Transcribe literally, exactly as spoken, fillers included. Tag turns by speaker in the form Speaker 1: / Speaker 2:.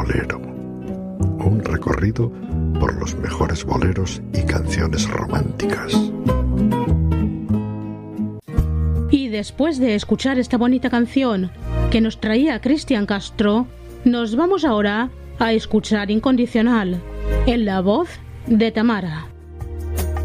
Speaker 1: Bolero. Un recorrido por los mejores boleros y canciones románticas.
Speaker 2: Y después de escuchar esta bonita canción que nos traía Cristian Castro, nos vamos ahora a escuchar Incondicional, en la voz de Tamara.